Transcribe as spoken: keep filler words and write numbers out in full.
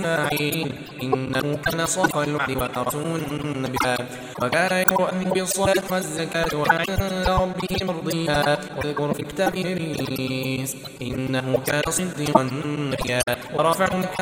إسماعيل إنه كان صادق الوعد ورسول نبيا وكان يؤمن بالصلاة والزكاة وعند ربه مرضيا واذكر في كتاب إدريس إنه كان صديقا نبيا ورفعه